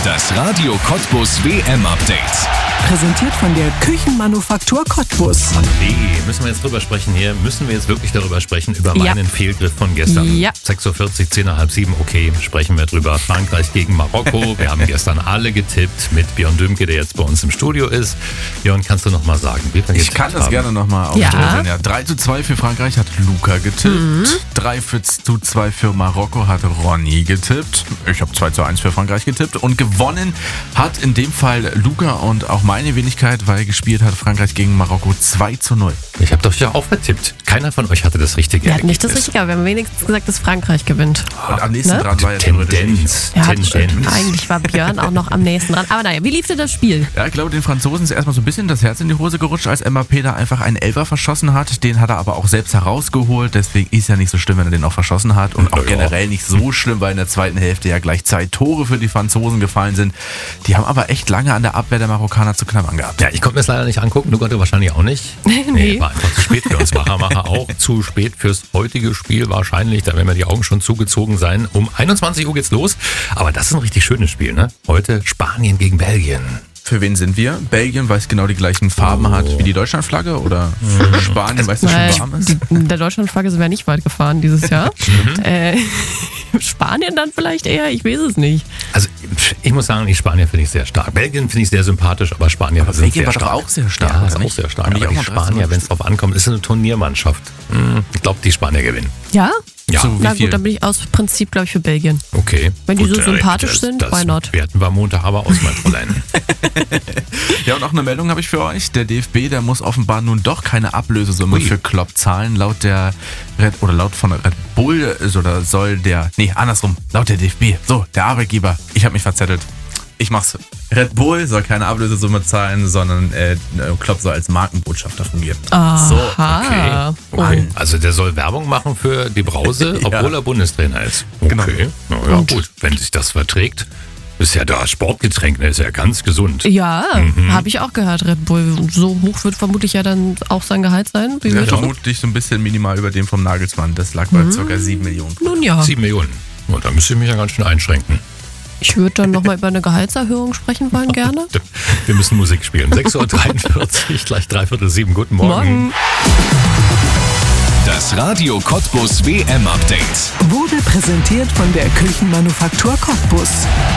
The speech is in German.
Das Radio Cottbus WM-Update. Präsentiert von der Küchenmanufaktur Cottbus. Nee, müssen wir jetzt drüber sprechen hier? Müssen wir jetzt wirklich darüber sprechen, über meinen Fehlgriff von gestern? Ja. 6.40 Uhr, 10 nach halb 7, okay, sprechen wir drüber. Frankreich gegen Marokko. Wir haben gestern alle getippt mit Björn Dümke, der jetzt bei uns im Studio ist. Björn, kannst du noch mal sagen, wie wir Ich kann das gerne nochmal aufdröseln. Ja. 3:2 für Frankreich hat Luca getippt. 3:2 für Marokko hat Ronny getippt. Ich habe 2:1 für Frankreich getippt. Und gewonnen hat in dem Fall Luca und auch meine Wenigkeit, weil gespielt hat Frankreich gegen Marokko 2:0. Ich habe doch ja auch vertippt. Keiner von euch hatte das richtige Wir hatten nicht das Ergebnis. Richtige, aber wir haben wenigstens gesagt, dass Frankreich gewinnt. Und am nächsten Ne? dran war ja theoretisch Tendenz. Ja, Tendenz. eigentlich war Björn auch noch am nächsten dran. Aber naja, wie lief denn das Spiel? Ja, ich glaube, den Franzosen ist erstmal so ein bisschen das Herz in die Hose gerutscht, als Mbappé da einfach einen Elfer verschossen hat. Den hat er aber auch selbst herausgeholt. Deswegen ist ja nicht so schlimm, wenn er den auch verschossen hat. Und auch generell nicht so schlimm, weil in der zweiten Hälfte ja gleich 2 Tore für die Franzosen gefallen sind. Die haben aber echt lange an der Abwehr der Marokkaner zu knabbern gehabt. Ja, ich konnte mir das leider nicht angucken, du konntest wahrscheinlich auch nicht. Nee, war einfach zu spät für uns. Macher auch zu spät fürs heutige Spiel wahrscheinlich. Da werden wir die Augen schon zugezogen sein. Um 21 Uhr geht's los. Aber das ist ein richtig schönes Spiel, ne? Heute Spanien gegen Belgien. Für wen sind wir? Belgien, weil es genau die gleichen Farben hat wie die Deutschlandflagge? Oder Spanien, weil es so schön warm ist? Mit der Deutschlandflagge sind wir nicht weit gefahren dieses Jahr. Spanien dann vielleicht eher? Ich weiß es nicht. Also ich muss sagen, die Spanier finde ich sehr stark. Belgien finde ich sehr sympathisch, aber Spanier sind Belgien sehr war doch stark. auch sehr stark, Ja, oder ist auch nicht? sehr stark. Haben die Aber auch die mal 13 Spanier, wenn es drauf ankommt, ist eine Turniermannschaft. Ich glaube, die Spanier gewinnen. Ja? Ja. So, wie Na viel? gut, dann bin ich aus Prinzip, glaube ich, für Belgien. Okay. Wenn die Gut, so sympathisch sind, why not? Werten wir Montag aber aus, mein Fräulein. Ja, und auch eine Meldung habe ich für euch. Der DFB, der muss offenbar nun doch keine Ablösesumme Ui. für Klopp zahlen. Laut von Red Bull laut der DFB. So, der Arbeitgeber. Ich habe mich verzettelt. Ich mach's. Red Bull soll keine Ablösesumme zahlen, sondern Klopp soll als Markenbotschafter fungieren. Aha. Okay. Also der soll Werbung machen für die Brause, obwohl er Bundestrainer ist. Okay. Genau. Na ja, gut, wenn sich das verträgt. Ist ja da Sportgetränk, ne? Ist ja ganz gesund. Ja, habe ich auch gehört, Red Bull. So hoch wird vermutlich ja dann auch sein Gehalt sein. Wie Ja, wird das? vermutlich so ein bisschen minimal über dem vom Nagelsmann. Das lag bei ca. 7 Millionen. Nun ja, 7 Millionen. Und da müsste ich mich ja ganz schön einschränken. ich würde dann nochmal über eine Gehaltserhöhung sprechen wollen, gerne. Wir müssen Musik spielen. 6.43 Uhr, gleich 6:45. Guten Morgen. Das Radio Cottbus WM-Update. Wurde präsentiert von der Küchenmanufaktur Cottbus.